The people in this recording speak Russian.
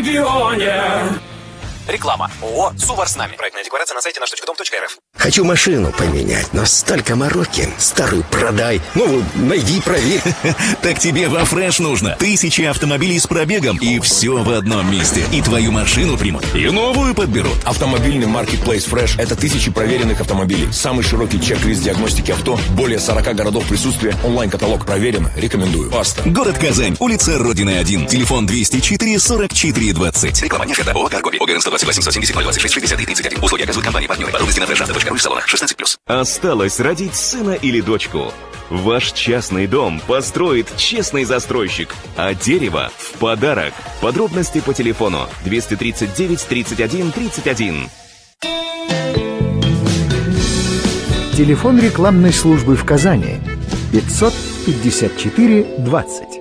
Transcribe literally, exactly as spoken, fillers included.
регионе. Реклама. ООО «Сувар с нами». Проектная декларация на сайте наш точка дом точка эр эф. Хочу машину поменять, но столько мороки. Старую продай, новую найди, проверь. Так тебе во Фреш нужно. Тысячи автомобилей с пробегом, и все в одном месте. И твою машину примут, и новую подберут. Автомобильный маркетплейс Фреш – это тысячи проверенных автомобилей. Самый широкий чек-лист диагностики авто, более сорока городов присутствия, онлайн-каталог проверен. Рекомендую. Паста. Город Казань, улица Родины один, телефон двести четыре сорок четыре двадцать. Реклама не это. ООО «Каргоби». ОГРН сто двадцать восемьсот семьдесят ноль двадцать шесть шестьдесят тридцать один. Услуги оказывают компании-партнеры. Подробности на фрешавто точка ру в салонах шестнадцать плюс. Осталось родить сына или дочку. Ваш частный дом построит честный застройщик, а дерево в подарок. Подробности по телефону двести тридцать девять тридцать один тридцать один. Телефон рекламной службы в Казани пятьсот пятьдесят четыре двадцать.